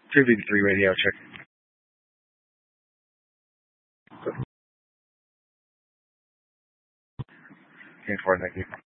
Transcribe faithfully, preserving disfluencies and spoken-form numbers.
three V three radio, check. ten four, thank you.